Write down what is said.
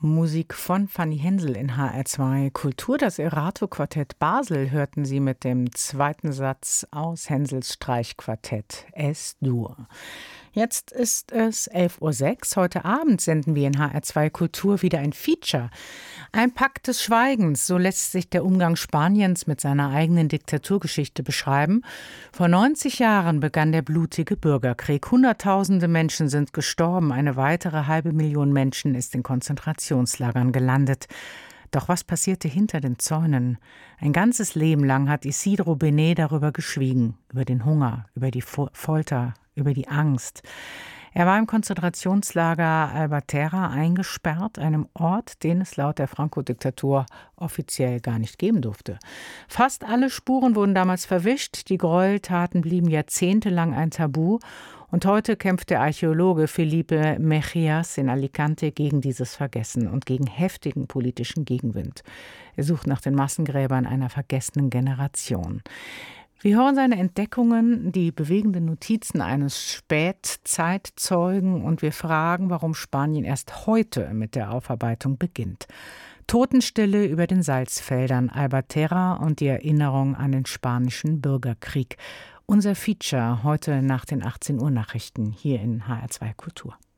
Musik von Fanny Hensel in HR2 Kultur. Das Erato-Quartett Basel hörten Sie mit dem zweiten Satz aus Hensels Streichquartett Es-Dur. Jetzt ist es 11:06 Uhr. Heute Abend senden wir in HR2 Kultur wieder ein Feature. Ein Pakt des Schweigens, so lässt sich der Umgang Spaniens mit seiner eigenen Diktaturgeschichte beschreiben. Vor 90 Jahren begann der blutige Bürgerkrieg. Hunderttausende Menschen sind gestorben. Eine weitere 500.000 Menschen ist in Konzentrationslagern gelandet. Doch was passierte hinter den Zäunen? Ein ganzes Leben lang hat Isidro Benet darüber geschwiegen, über den Hunger, über die Folter, über die Angst. Er war im Konzentrationslager Albatera eingesperrt, einem Ort, den es laut der Franco-Diktatur offiziell gar nicht geben durfte. Fast alle Spuren wurden damals verwischt, die Gräueltaten blieben jahrzehntelang ein Tabu. Und heute kämpft der Archäologe Felipe Mejías in Alicante gegen dieses Vergessen und gegen heftigen politischen Gegenwind. Er sucht nach den Massengräbern einer vergessenen Generation. Wir hören seine Entdeckungen, die bewegenden Notizen eines Spätzeitzeugen und wir fragen, warum Spanien erst heute mit der Aufarbeitung beginnt. Totenstille über den Salzfeldern, Albatera und die Erinnerung an den spanischen Bürgerkrieg. Unser Feature heute nach den 18 Uhr Nachrichten hier in HR2 Kultur.